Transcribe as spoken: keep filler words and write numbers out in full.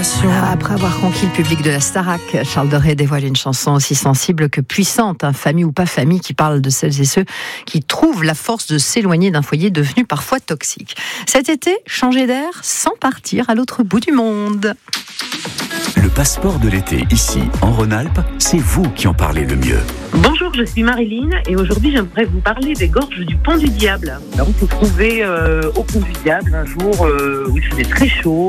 Après avoir conquis le public de la Starac, Charles Doré dévoile une chanson aussi sensible que puissante, hein, famille ou pas famille, qui parle de celles et ceux qui trouvent la force de s'éloigner d'un foyer devenu parfois toxique. Cet été, changer d'air sans partir à l'autre bout du monde. Le passeport de l'été, ici, en Rhône-Alpes, c'est vous qui en parlez le mieux. Bonjour, je suis Marilyn et aujourd'hui j'aimerais vous parler des gorges du Pont du Diable. On peut trouver euh, au Pont du Diable un jour euh, où il faisait très chaud.